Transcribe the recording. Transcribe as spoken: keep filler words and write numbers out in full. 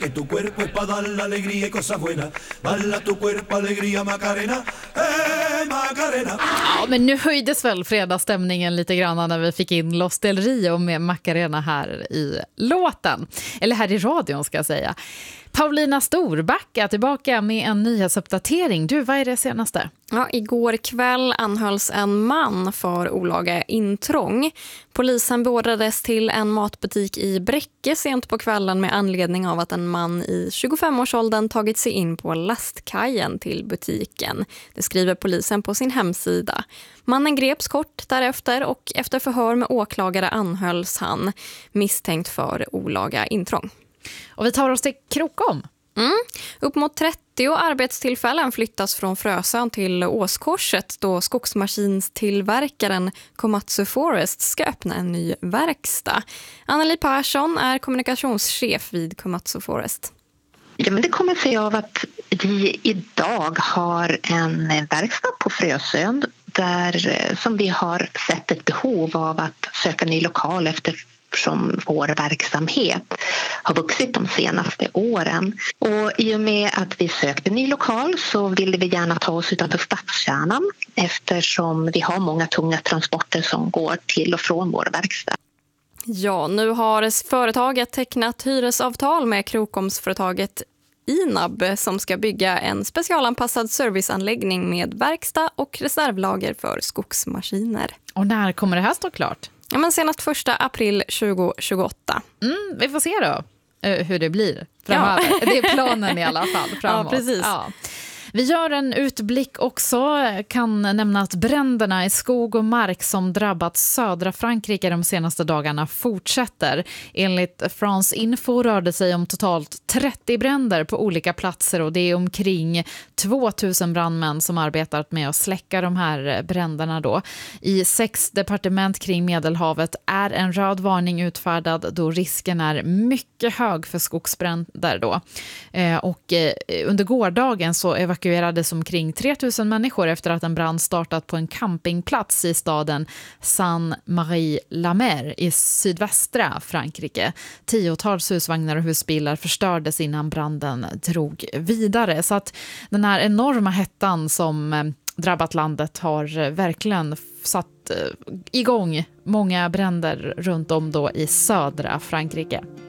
que tu cuerpo es para dar la alegría y cosas buenas. Bala tu cuerpo, alegría, Macarena, eh, Macarena. Ja, men nu höjdes väl fredagsstämningen lite grann när vi fick in Los del Rio med Macarena här i låten. Eller här i radion ska jag säga. Paulina Storbacka tillbaka med en nyhetsuppdatering. Du, vad är det senaste? Ja, igår kväll anhölls en man för olaga intrång. Polisen beordrades till en matbutik i Bräcke sent på kvällen med anledning av att en man i tjugofemårsåldern tagit sig in på lastkajen till butiken. Det skriver polisen på sin hemsida. Mannen greps kort därefter och efter förhör med åklagare anhölls han misstänkt för olaga intrång. Och vi tar oss till Krokom. Mm. Upp mot trettio arbetstillfällen flyttas från Frösön till Åskorset då skogsmaskinstillverkaren Komatsu Forest ska öppna en ny verkstad. Anneli Persson är kommunikationschef vid Komatsu Forest. Ja, men det kommer sig av att vi idag har en verkstad på Frösön där, som vi har sett ett behov av att söka ny lokal efter som vår verksamhet har vuxit de senaste åren. Och i och med att vi sökte ny lokal så ville vi gärna ta oss utanför stadskärnan eftersom vi har många tunga transporter som går till och från vår verkstad. Ja, nu har företaget tecknat hyresavtal med Krokomsföretaget Inab som ska bygga en specialanpassad serviceanläggning med verkstad och reservlager för skogsmaskiner. Och när kommer det här stå klart? Ja, men senast första april tjugohundratjugoåtta. Mm, vi får se då hur det blir framöver. Ja. Det är planen i alla fall framåt. Ja, precis. Ja. Vi gör en utblick också, kan nämna att bränderna i skog och mark som drabbat södra Frankrike de senaste dagarna fortsätter. Enligt France Info rörde sig om totalt trettio bränder på olika platser och det är omkring tvåtusen brandmän som arbetat med att släcka de här bränderna då. I sex departement kring Medelhavet är en röd varning utfärdad då risken är mycket hög för skogsbränder då. Och under gårdagen så evakuerades evakuerades omkring tre tusen människor efter att en brand startat på en campingplats i staden Saint-Marie-la-Mer i sydvästra Frankrike. Tiotals husvagnar och husbilar förstördes innan branden drog vidare. Så att den här enorma hettan som drabbat landet har verkligen satt igång många bränder runt om då i södra Frankrike.